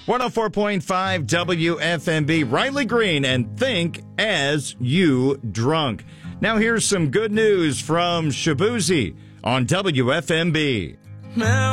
104.5 WFMB, Riley Green, and Think As You Drunk. Now here's some good news from Shabuzi on WFMB.